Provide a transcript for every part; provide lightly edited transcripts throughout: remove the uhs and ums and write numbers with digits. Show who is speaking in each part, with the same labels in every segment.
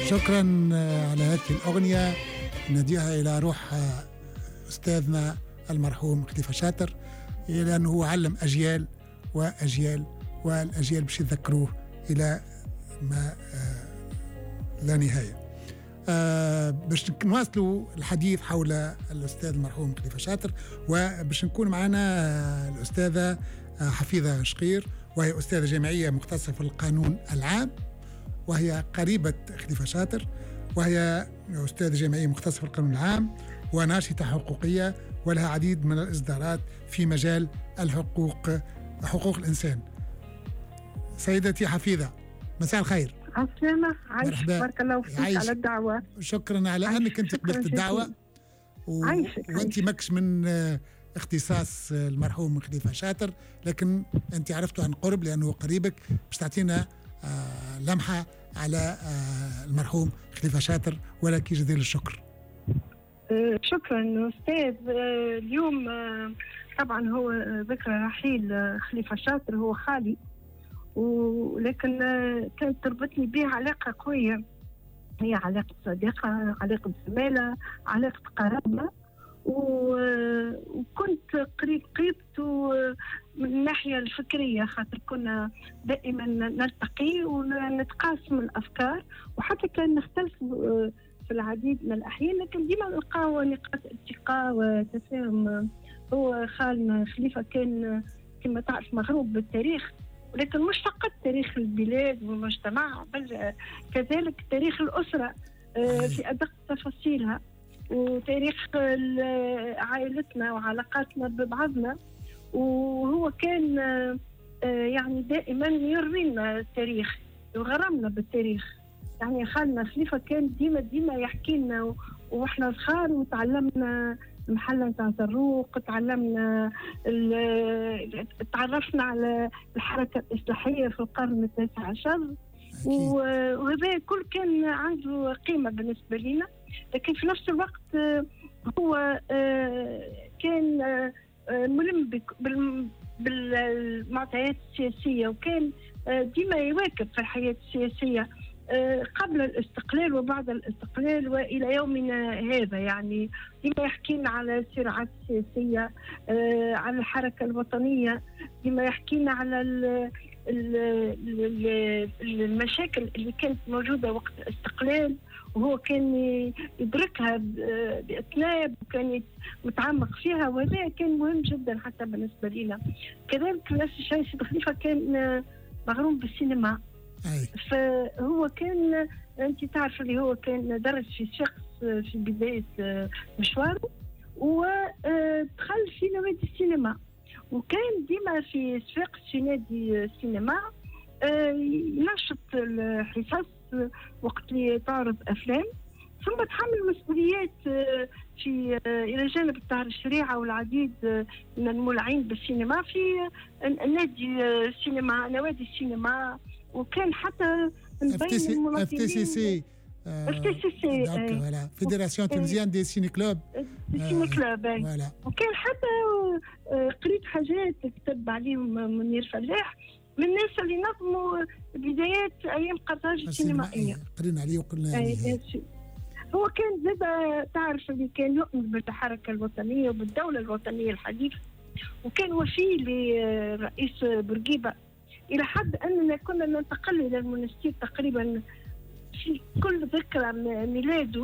Speaker 1: شكرا على هذه الأغنية، نديها إلى روح أستاذنا المرحوم خليفة شاطر، لأنه هو علم أجيال وأجيال، والأجيال باش يذكروه إلى ما لا نهاية. باش نواصلوا الحديث حول الأستاذ المرحوم خليفة شاطر، وباش نكون معنا الأستاذة حفيظة شقير، وهي أستاذة جامعية مختصة في القانون العام، وهي قريبة خليفة شاطر، وهي أستاذة جامعية مختصة في القانون العام وناشطة حقوقية، ولها عديد من الإصدارات في مجال حقوق الإنسان. سيدتي حفيظة، مساء الخير.
Speaker 2: عسلامة، عايش، بارك الله فيك على الدعوة.
Speaker 1: شكرا على أنك أنت قبلت الدعوة. وأنت ماكش من اختصاص المرحوم خليفة شاطر، لكن أنت عرفته عن قرب لأنه قريبك، باش تعطينا لمحة على المرحوم خليفة شاطر، ولك جزيل الشكر.
Speaker 2: شكرا أستاذ. اليوم طبعا هو ذكرى رحيل خليفة شاطر، هو خالي، ولكن كانت تربطني به علاقة قوية، هي علاقة صديقة، علاقة زمالة، علاقة قرابة، وكنت قريبته من الناحية الفكرية، خاطر كنا دائما نلتقي ونتقاسم الأفكار، وحتى كان نختلف في العديد من الأحيان، لكن ديما نلقاو نقاط التقاء وتفاهم. هو خالنا خليفة كان كما تعرف مغروب بالتاريخ، ولكن مش فقط تاريخ البلاد والمجتمع، بل كذلك تاريخ الأسرة في أدق تفاصيلها، وتاريخ عائلتنا وعلاقاتنا ببعضنا. وهو كان يعني دائما يروينا التاريخ وغرامنا بالتاريخ. يعني خالنا خليفة كان ديما يحكي لنا واحنا صغار، وتعلمنا المحلة نتاع زروق، تعرفنا على الحركة الإصلاحية في القرن التاسع عشر، وهذا كل كان عنده قيمة بالنسبة لنا. لكن في نفس الوقت هو كان ملم بالمعطيات السياسية، وكان ديما يواكب في الحياة السياسية قبل الاستقلال وبعد الاستقلال وإلى يومنا هذا. يعني ديما يحكي لنا على الصراعات السياسية، على الحركة الوطنية، ديما يحكي لنا على المشاكل اللي كانت موجودة وقت الاستقلال، وهو كان يدركها بإطناب، وكان متعمق فيها، وهذا كان مهم جدا حتى بالنسبة لنا. كذلك نفس الشيء سيد خليفة كان مغروم بالسينما، فهو كان، أنت تعرف اللي هو كان درس في شخص في بداية مشواره، ودخل في نوادي السينما، وكان ديما في صفاقس في نادي السينما ينشط الحصص وقت اللي تعرض أفلام، ثم تحمل مسؤوليات في إلى جانب الدار الشريعة والعديد من المولعين بالسينما في نادي السينما، نوادي السينما، وكان حتى من بين المنظمين FTCC
Speaker 1: فيدراسيون تونسيان دي سيني كلوب،
Speaker 2: وكان حتى قريت حاجات كتب عليهم منير فلاح، من الناس اللي نظموا بدايات ايام قرطاج السينمائيه،
Speaker 1: قرينا عليه وقلنا
Speaker 2: هو كان زاد تعرف اللي كان يؤمن بالحركه الوطنيه وبالدوله الوطنيه الحديثه، وكان وفي لرئيس بورقيبه، الى حد اننا كنا ننتقل الى المونستير تقريبا في كل ذكرى ميلاده،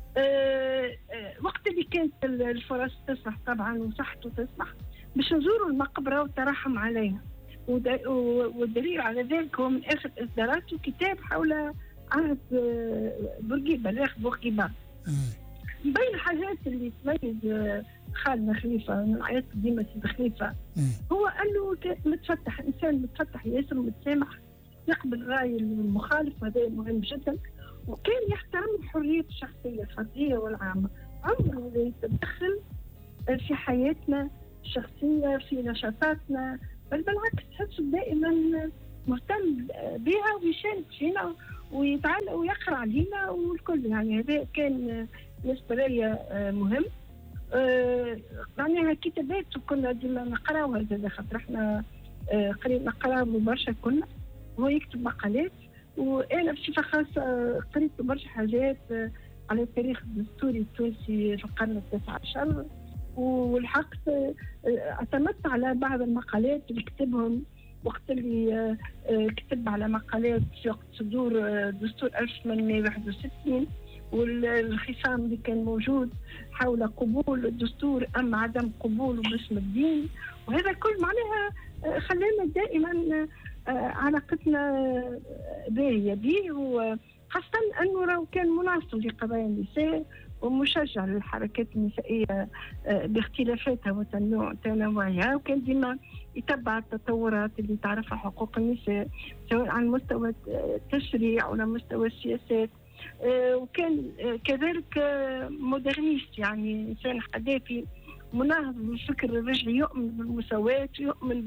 Speaker 2: وقت اللي كانت الفرص تسمح طبعا وصحته تسمح باش نزوروا المقبره وترحم عليها. والدليل على ذلك هو من اخر اصداراته كتاب حول عهد بورقيبه، الاخ بورقيبه. من بين الحاجات اللي تميز خالنا خليفه، من عائلة ديما سيد خليفه، هو انه متفتح، انسان متفتح ياسر ومتسامح، يقبل الراي المخالف، وهذا مهم جدا، وكان يحترم الحريه الشخصيه الفرديه والعامه، عمره لا يتدخل في حياتنا الشخصيه في نشاطاتنا، بل بالعكس تحس دائما مهتم بها ويشارك فينا ويتعلم ويقرا علينا والكل. يعني هذا كان بالنسبه لي مهم. معناها كتابات كنا ديما نقراوها، زاد خاطر احنا قرينا نقراو برشا كنا، هو يكتب مقالات، وانا بصفه خاصه قريت برشا حاجات على التاريخ الدستوري التونسي في القرن التاسع عشر، والحق اعتمدت على بعض المقالات اللي كتبهم وقت اللي كتب على مقالات في وقت صدور دستور 1861 والخصام اللي كان موجود حول قبول الدستور ام عدم قبوله باسم الدين، وهذا كل معناها خلانا دائما علاقتنا باهيه به، وخاصه انه راهو كان مناصر لقضايا النساء ومشجع للحركات النسائيه باختلافاتها وتنوعها، وكان ديما يتبع التطورات اللي تعرفها حقوق النساء سواء على مستوى التشريع ولا مستوى السياسات، وكان كذلك مودرنيست، يعني انسان حداثي مناهض بالفكر الرجلي، يؤمن بالمساواة، يؤمن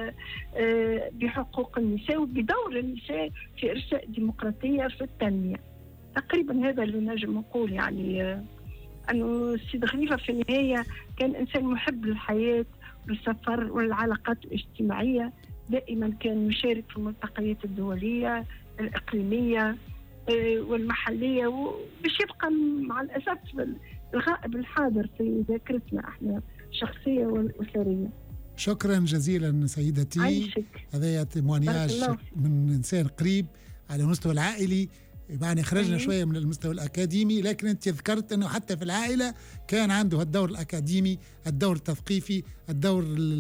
Speaker 2: بحقوق النساء وبدور النساء في إرساء الديمقراطية في التنمية. تقريبا هذا اللي نجم نقول، يعني أنه السيد خليفة في النهاية كان إنسان محب للحياة والسفر والعلاقات الاجتماعية، دائما كان مشارك في الملتقيات الدولية الإقليمية والمحلية، وباش يبقى مع الأسف الغائب الحاضر في ذاكرتنا احنا الشخصية والأسرية.
Speaker 1: شكرا جزيلا سيدتي، هذا تموانياج من إنسان قريب على المستوى العائلي، يعني خرجنا شوية من المستوى الأكاديمي، لكن أنت ذكرت أنه حتى في العائلة كان عنده الدور الأكاديمي، الدور التثقيفي، الدور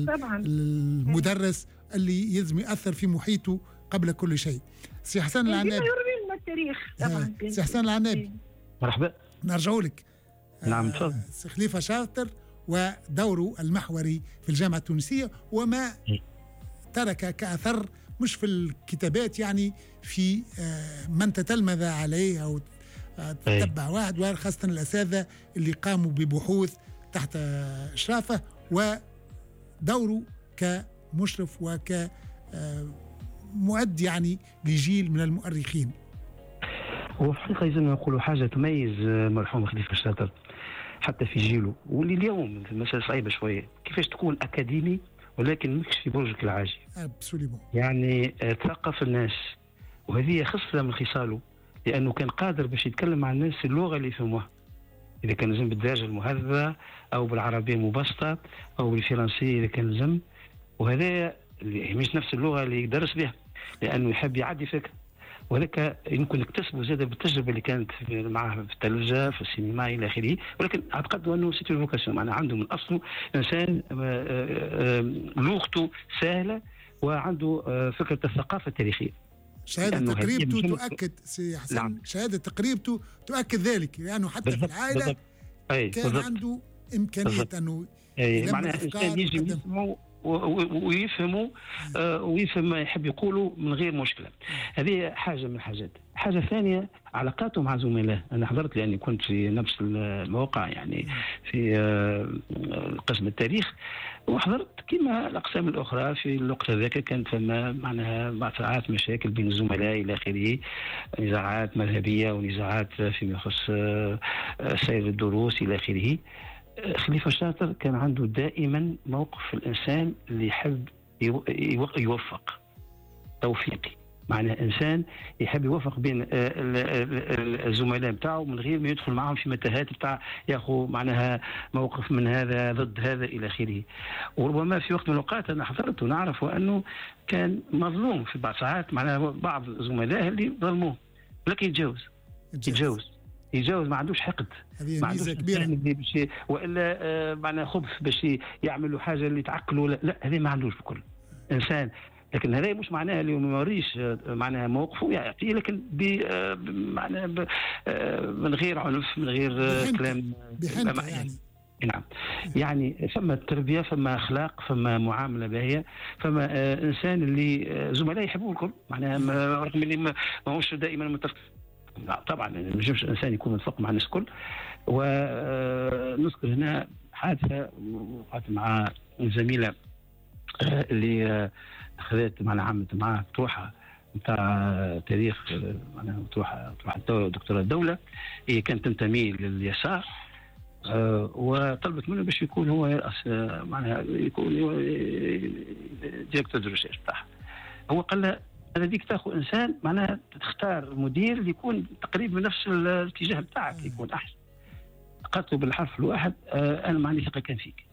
Speaker 1: المدرس اللي يلزم يأثر في محيطه قبل كل شيء. سي حسن العنابي،
Speaker 2: التاريخ طبعا.
Speaker 1: سي حسن العنابي،
Speaker 3: مرحبا،
Speaker 1: نرجعوا لك.
Speaker 3: نعم تفضل.
Speaker 1: سي خليفة شاطر ودوره المحوري في الجامعة التونسية وما ترك كأثر مش في الكتابات، يعني في من تتلمذ عليه أو تتبع واحد، وخاصة الأساتذة اللي قاموا ببحوث تحت إشرافه، ودوره كمشرف وكمؤد يعني لجيل من المؤرخين.
Speaker 3: هو في الحقيقة لازم نقولوا حاجة تميز مرحوم خليفة شاطر حتى في جيله، واللي اليوم المسألة صعيبة شوية، كيفاش تكون أكاديمي ولكن مش في برجك العاجي. يعني تثقف الناس، وهذه خصلة من خصاله، لأنه كان قادر باش يتكلم مع الناس اللغة اللي يفهموها، إذا كان لازم بالدارجة المهذبة أو بالعربية المبسطة أو بالفرنسية إذا كان لازم، وهذا مش نفس اللغة اللي يدرس بها، لأنه يحب يعدي فكرة، وهذاك يمكن نكتسبه زاد بالتجربه اللي كانت معه في التلفزه في السينما الى اخره، ولكن اعتقد انه سيتي فوكاسيون، معناها عنده من اصله انسان لغته سهله وعنده فكره الثقافه التاريخيه.
Speaker 1: شهاده تقريبته تؤكد سي حسن، نعم. شهاده تقريبته تؤكد ذلك، لانه حتى في العائله كان عنده امكانيه انه
Speaker 3: معناها انسان يجي يسمعوا ويفهموا ويفهم ما يحب يقوله من غير مشكلة. هذه حاجة من الحاجات. حاجة ثانية علاقاته مع زملائه. أنا حضرت لأني كنت في نفس الموقع، يعني في قسم التاريخ، وحضرت كما الأقسام الأخرى في الوقت هذاك كانت فما معناها بعض ساعات مشاكل بين الزملاء إلى آخره، نزاعات مذهبية ونزاعات فيما يخص سير الدروس إلى آخره. خليفة شاطر كان عنده دائما موقف الإنسان اللي يحب يوفق، توفيقي، معناه إنسان يحب يوفق بين الزملاء بتاعه من غير ما يدخل معهم في متاهات بتاع ياخذ معناها موقف من هذا ضد هذا إلى آخره. وربما في وقت من الأوقات أنا حضرت ونعرف أنه كان مظلوم في بعض ساعات، معناها بعض الزملاء اللي ظلموه، لكن يتجاوز، ما عندوش حقد،
Speaker 1: ما عندوش كبيرة
Speaker 3: والا معناها خبث باش يعملوا حاجه اللي تعقلوا، لا هذه ما عندوش بكل انسان. لكن هذا مش معناها اللي ما يوريش معناها موقفه يعطيه، لكن معناها من غير عنف، من غير كلام
Speaker 1: يعني.
Speaker 3: نعم، يعني فما تربيه، فما اخلاق، فما معامله باهيه، فما انسان اللي زملاء يحبوه الكل، معناها رغم اللي ما هوش دائما متفق. طبعا ما ينجمش الانسان يكون متفق مع الناس الكل. ونذكر هنا حادثه وقعت مع الزميله اللي اخذت معنا عملت معاه طروحه نتاع تاريخ، معناها طروحه الدوله، دكتوره الدوله، هي كانت تنتمي لليسار، وطلبت منه باش يكون هو يرأس، معناها يكون ديريكتور دو ريشيرش بتاعها. هو قال لها هذيك تاخذ انسان معناها تختار مدير اللي يكون تقريبا نفس الاتجاه بتاعك، يكون احسن. قلت بالحرف الواحد انا ما عندي ثقه كان فيك.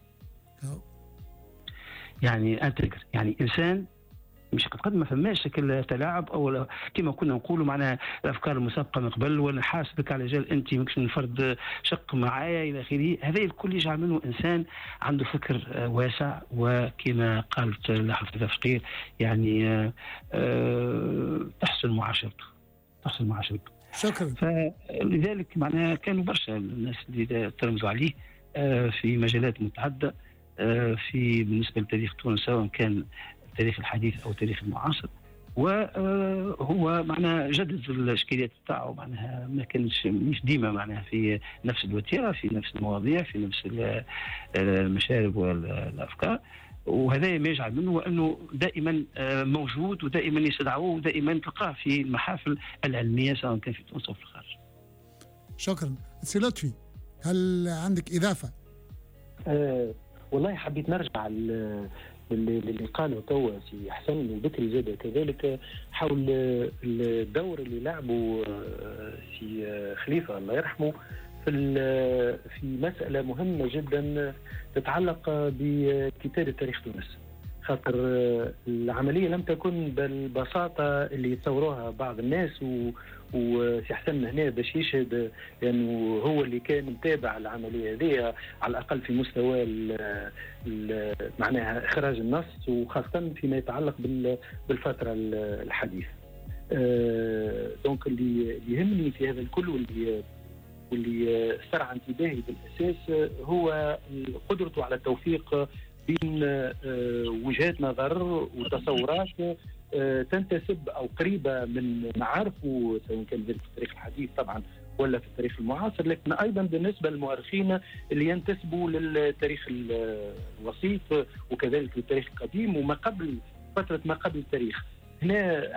Speaker 3: يعني انتجر، يعني انسان مش قد ما فماش شكل تلاعب او كما كنا نقولوا معناها الافكار المسابقه من قبل، وانا حاسبك على جال انت ماكش من فرد شق معايا الى اخره. هذا الكل يجعل منه انسان عنده فكر واسع، وكما قالت حفظة فقير يعني تحسن معاشرته.
Speaker 1: شكرا.
Speaker 3: فلذلك معناها كانوا برشا الناس اللي ترمزوا عليه في مجالات متعدده في بالنسبه لتاريخ تونس، سواء كان التاريخ الحديث او التاريخ المعاصر. وهو معناها جدد الاشكاليات بتاعه، معناها ما كانش مش ديما معناها في نفس الوتيره، في نفس المواضيع، في نفس المشارب والافكار. وهذا ما يجعل منه انه دائما موجود، ودائما يستدعوه، ودائما تلقاه في المحافل العلميه سواء كان في تونس او في الخارج.
Speaker 1: شكرا. سي لطفي، هل عندك اضافه؟
Speaker 4: والله حبيت نرجع اللي قالوا توا سي حسن البكري زاد كذلك حول الدور اللي لعبوا سي خليفه الله يرحمه في مساله مهمه جدا تتعلق بكتابه تاريخ تونس. خاطر العمليه لم تكن بالبساطه اللي يتصوروها بعض الناس، وسي حسن هنا باش يشهد لانه هو اللي كان متابع العمليه هذه على الاقل في مستوى معناها اخراج النص، وخاصه فيما يتعلق بالفتره الحديثه. دونك اللي يهمني في هذا الكل واللي استرعى انتباهي بالاساس هو قدرته على التوفيق بين وجهات نظر وتصورات تنتسب او قريبه من معارفه، سواء كان في التاريخ الحديث طبعا ولا في التاريخ المعاصر، لكن ايضا بالنسبه للمؤرخين اللي ينتسبوا للتاريخ الوسيط وكذلك للتاريخ القديم وما قبل فتره ما قبل التاريخ. هنا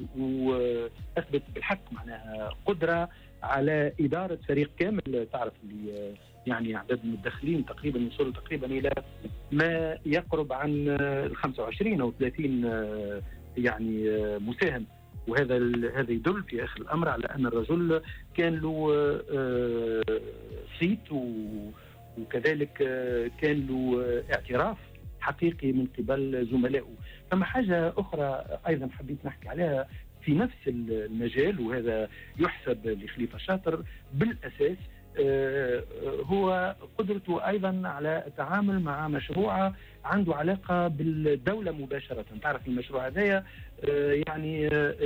Speaker 4: اثبت بالحق معناها قدره على اداره فريق كامل. تعرف اللي يعني عدد المدخلين تقريبا يوصلوا تقريبا الى ما يقرب عن 25 او 30 يعني مساهم، وهذا يدل في اخر الامر على ان الرجل كان له صيت وكذلك كان له اعتراف حقيقي من قبل زملائه. ثم حاجه اخرى ايضا حبيت نحكي عليها في نفس المجال، وهذا يحسب لخليفه شاطر بالاساس، هو قدرته أيضا على التعامل مع مشروع عنده علاقة بالدولة مباشرة. تعرف المشروع هذا يعني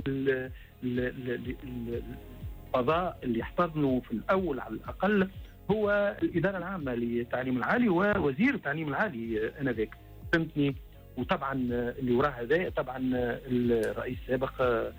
Speaker 4: القضاء اللي يحتضنه في الأول على الأقل هو الإدارة العامة للتعليم العالي ووزير التعليم العالي آنذاك، فهمتني؟ وطبعا اللي وراه هذا طبعا الرئيس السابق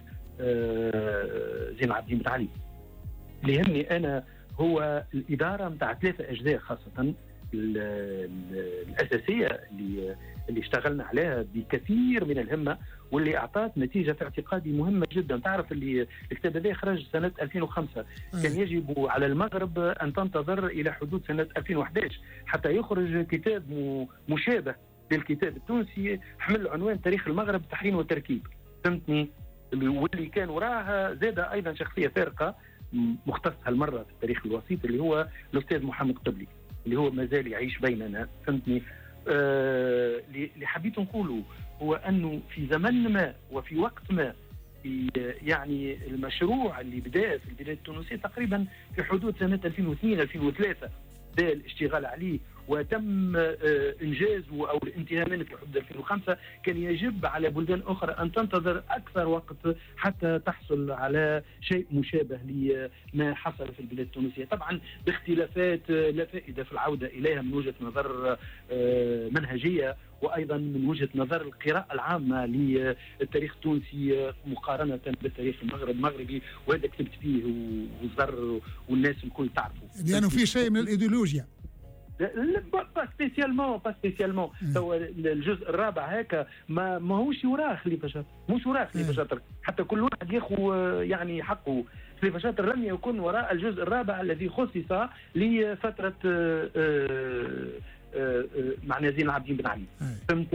Speaker 4: زين العابدين بن علي. اللي يهمني أنا هو الإدارة متاع 3 أجزاء خاصة الأساسية اللي اشتغلنا عليها بكثير من الهمة، واللي أعطت نتيجة في اعتقادي مهمة جدا. تعرف اللي الكتاب هذا خرج سنة 2005، كان يجب على المغرب أن تنتظر إلى حدود سنة 2011 حتى يخرج كتاب مشابه للكتاب التونسي حمل عنوان تاريخ المغرب تحرير وتركيب، فهمتني؟ واللي كان وراها زاد أيضا شخصية فارقة مختص هالمرة في التاريخ الوسيط اللي هو الأستاذ محمد قبلي، اللي هو ما زال يعيش بيننا، فهمتني؟ اللي حبيت نقوله هو أنه في زمن ما وفي وقت ما يعني المشروع اللي بدأ في البلاد التونسية تقريبا في حدود سنة 2002-2003 بدأ الاشتغال عليه وتم إنجازه أو الانتهاء منه في حدود 2005. كان يجب على بلدان أخرى أن تنتظر أكثر وقت حتى تحصل على شيء مشابه لما حصل في البلاد التونسية، طبعا باختلافات لا فائدة في العودة إليها من وجهة نظر منهجية، وأيضا من وجهة نظر القراءة العامة للتاريخ التونسي مقارنة بالتاريخ المغربي، وهذا كتبت فيه وزر والناس الكل تعرفه
Speaker 1: لأنه في شيء من الإيديولوجيا.
Speaker 4: با سبيسيالمون تو الجزء الرابع هكا ما هوش وراه خليفه شاطر، مش وراه خليفه شاطر، حتى كل واحد ياخذ يعني حقه. خليفه شاطر لم يكن وراء الجزء الرابع الذي خصص لفتره معنى زين العابدين بن علي، فهمت؟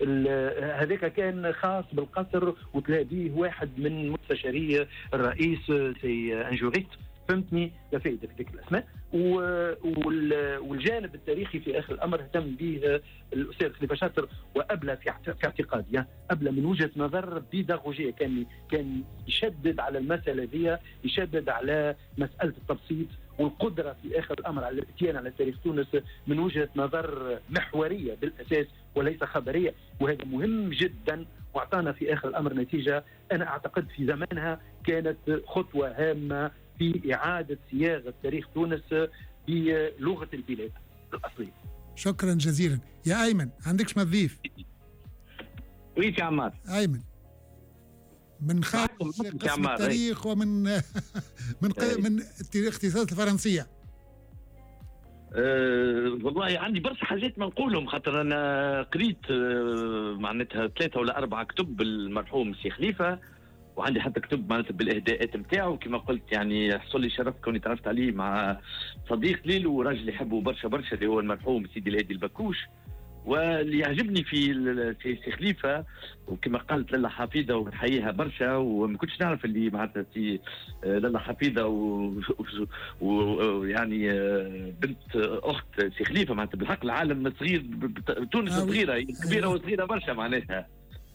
Speaker 4: هذاك كان خاص بالقصر وتلاقيه واحد من مستشاري الرئيس سي انجوريت، فهمتني؟ لا فائده في ذيك الاسماء. والجانب التاريخي في اخر الامر اهتم به الاستاذ خليفه شاطر، وابلى في اعتقادي، ابلى من وجهه نظر بيداغوجيه، كان يشدد على المساله ذي، يشدد على مساله التبسيط والقدره في اخر الامر على الاتيان على تاريخ تونس من وجهه نظر محوريه بالاساس وليس خبريه، وهذا مهم جدا، واعطانا في اخر الامر نتيجه انا اعتقد في زمانها كانت خطوه هامه في اعاده صياغه تاريخ تونس بلغه البلاد الاصليه.
Speaker 1: شكرا جزيلا يا ايمن. عندكش ما تضيف؟
Speaker 5: ويت يا عمار.
Speaker 1: ايمن من خارج قسم التاريخ ومن من الاختصاصات الفرنسيه.
Speaker 5: والله عندي برشا حاجات ما نقولهم، خاطر انا قريت معناتها 3 ولا 4 كتب المرحوم سي خليفه، وعندي حتى كتب معناتها بالاهداءات نتاعو. كما قلت يعني حصل لي شرف كوني تعرفت عليه مع صديق ليل وراجل يحبه برشا برشا اللي هو المرحوم سيدي الهادي البكوش. واللي يعجبني في سي خليفه وكما قالت لاله حفيظه ونحييها برشا، وما كنتش نعرف اللي معناتها سي لاله حفيظه ويعني بنت اخت سي خليفه، معناتها بالحق العالم صغير، تونس صغيره كبيره وصغيره برشا معناتها.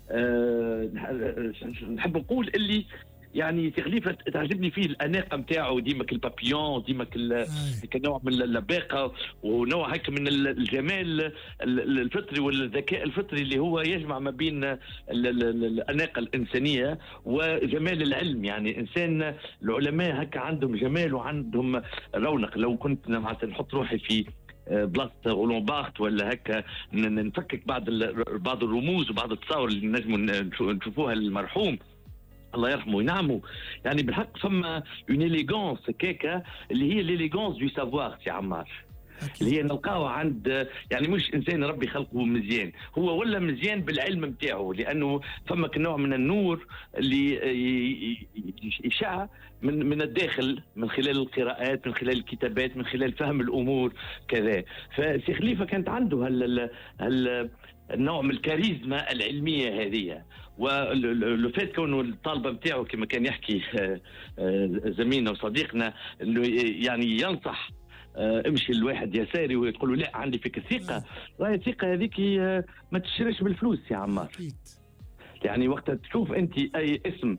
Speaker 5: نحب نقول اللي يعني سي خليفه تعجبني فيه الاناقه نتاعو، ديما البابيون، ديما كنوع من اللباقه ونوع هيك من الجمال الفطري والذكاء الفطري اللي هو يجمع ما بين الاناقه الانسانيه وجمال العلم. يعني انسان العلماء هكا عندهم جمال وعندهم رونق. لو كنت معناتها نحط روحي في بلاصه اولون باخت ولا هكا نفكك بعض الرموز وبعض التصاور اللي نجموا نشوفوها للمرحوم الله يرحمه وينعمه، يعني بالحق فما اون اليغونس كيكا اللي هي الاليغونس دو سافوار سي عمار، اللي هي نلقاوها عند يعني مش انسان ربي خلقه مزيان، هو ولا مزيان بالعلم نتاعو، لانه فما كنوع من النور اللي يشع من الداخل من خلال القراءات، من خلال الكتابات، من خلال فهم الامور كذا. فسي خليفه كانت عنده النوع من الكاريزما العلميه هذه، ولو فات كونه الطالبه نتاعو كما كان يحكي زميلنا وصديقنا انه يعني ينصح امشي الواحد يساري وتقول له لا عندي فيك الثقه، راهي الثقه هذيك ما تشريش بالفلوس يا عمار. يعني وقت تشوف انت اي اسم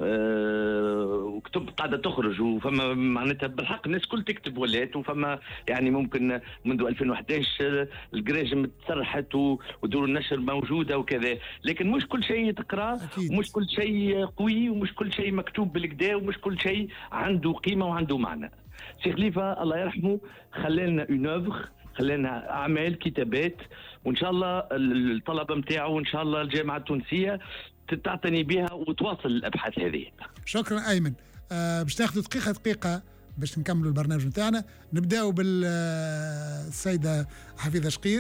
Speaker 5: وكتب قاعده تخرج وفما معناتها بالحق الناس كل تكتب ولات، وفما يعني ممكن منذ 2011 الجراجم تسرحت ودور النشر موجوده وكذا، لكن مش كل شيء تقراه ومش كل شيء قوي ومش كل شيء مكتوب بالكدا ومش كل شيء عنده قيمه وعنده معنى. سي خليفه الله يرحمه خلالنا اون اوفر، خلالنا اعمال كتابات، وان شاء الله الطلبه نتاعو وان شاء الله الجامعه التونسيه تعتني بها وتواصل الابحاث هذه.
Speaker 1: شكرا ايمن. باش تاخذوا دقيقه باش نكملوا البرنامج نتاعنا. نبداو بالسيده حفيظه شقير.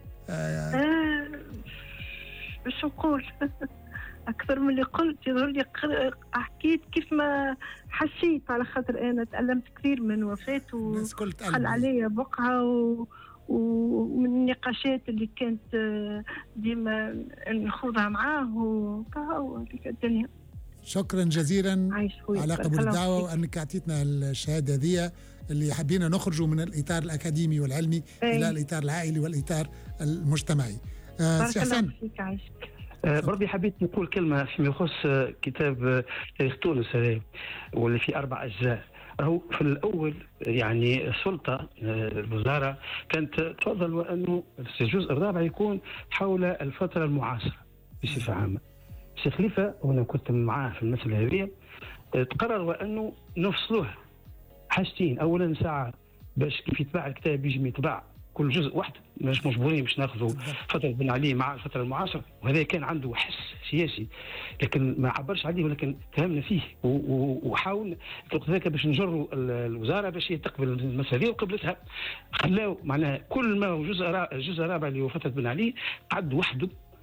Speaker 2: باش نقول اكثر من اللي قلت، يظهر لي حكيت كيف ما حسيت، على خاطر انا تألمت كثير من وفاته وخل عليا بقعه ومن النقاشات اللي كانت ديما نخوضها معاه وكهو هذيك الدنيا.
Speaker 1: شكرا جزيلا على قبول الدعوه وانك اعطيتنا الشهاده هذه اللي حبينا نخرجوا من الاطار الاكاديمي والعلمي الى الاطار العائلي والاطار المجتمعي. سي حسن
Speaker 3: برضي حبيت نقول كلمه فيما يخص كتاب تاريخ تونس هذا واللي فيه 4 أجزاء. راهو في الاول يعني السلطه الوزاره كانت تفضل وانه الجزء الرابع يكون حول الفتره المعاصره بصفه عامه. سي خليفه وانا كنت معاه في المساله هذه تقرر وانه نفصلوه حاجتين، اولا ساعه باش كيف يتباع الكتاب يجي يتباع كل جزء واحد، مش مجبورين باش ناخذوا فتره بن علي مع الفتره المعاصره، وهذا كان عنده حس سياسي لكن ما عبرش عليه ولكن فهمنا فيه وحاول ذاك باش نجروا الوزاره باش هي تقبل المساله وقبلتها. خلاو معناها كل ما الجزء الرابع اللي هو فتره بن علي قعد وحده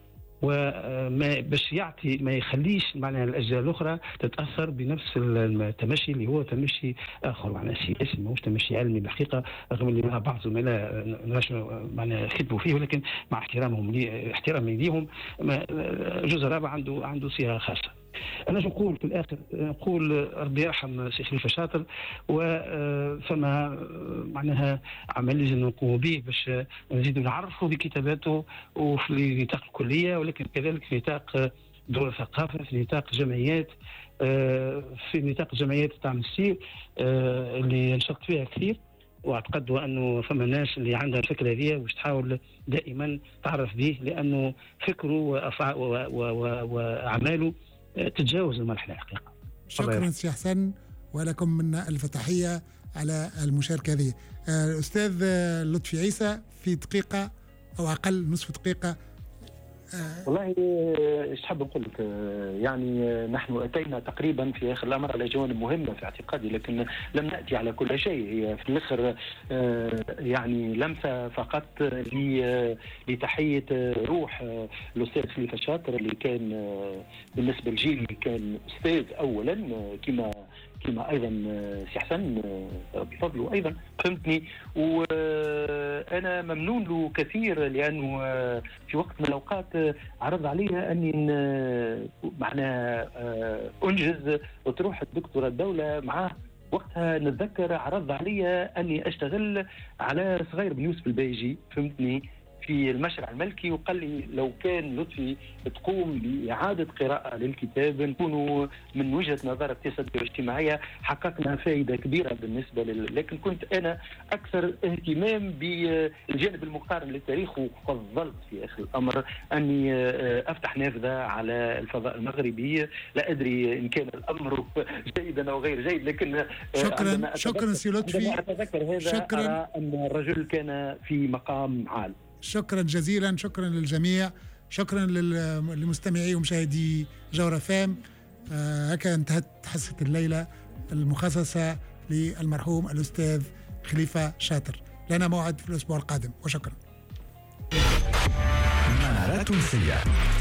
Speaker 3: وما باش يعطي ما يخليش معناها الاجيال الاخرى تتاثر بنفس التمشي اللي هو تمشي اخر معناها سياسي، ماهوش تمشي علمي بالحقيقه، رغم اللي مع بعض زملاء معناها خدموا فيه، ولكن مع احترامي ليهم جزء رابع عنده صيغه خاصه. أنا نقول في الآخر نقول ربي يرحم سي خليفة شاطر، وفما معناها عمل لازم نقوم به باش نزيدوا نعرفوا بكتاباته وفي نطاق الكلية، ولكن كذلك في نطاق دور الثقافة، في نطاق جمعيات، في نطاق الجمعيات تاع السير اللي نشرت فيها كثير، واعتقد انه فما ناس اللي عندها الفكره هذه وش تحاول دائما تعرف به، لانه فكره واعماله تتجاوز المرحله الحقيقه.
Speaker 1: شكرا سي حسن، ولكم منا الف تحيه على المشاركه هذه. الاستاذ لطفي عيسى في دقيقه او اقل، نصف دقيقه.
Speaker 4: والله ايش حاب نقول لك، يعني نحن اتينا تقريبا في اخر الامر على جوانب مهمه في اعتقادي، لكن لم ناتي على كل شيء. هي في الاخر يعني لمسه فقط لتحيه روح الاستاذ خليفه شاطر، اللي كان بالنسبه لجيلي كان استاذ اولا، كما ايضا سي حسن بفضله ايضا، فهمتني. وانا ممنون له كثير، لانه في وقت من الاوقات عرض علي اني معناها انجز وتروح الدكتوراه الدوله معاه. وقتها نتذكر عرض علي اني اشتغل على صغير بن يوسف البيجي، فهمتني، في المشرع الملكي، وقال لي لو كان لطفي تقوم بإعادة قراءة للكتاب نكونوا من وجهة نظر اقتصادية واجتماعية حققنا فائدة كبيرة بالنسبة لكن كنت أنا أكثر اهتمام بالجانب المقارن للتاريخ، وفضلت في آخر الأمر أني أفتح نافذة على الفضاء المغربي. لا أدري إن كان الأمر جيدا أو غير جيد، لكن
Speaker 1: شكرا سي لطفي.
Speaker 4: أتذكر هذا،
Speaker 1: شكرا.
Speaker 4: أرى أن الرجل كان في مقام عال.
Speaker 1: شكرا جزيلا، شكرا للجميع، شكرا للمستمعي ومشاهدي جورة فام. هكذا انتهت حصة الليلة المخصصة للمرحوم الأستاذ خليفة شاطر. لنا موعد في الأسبوع القادم، وشكرا.
Speaker 6: منارات تونسية.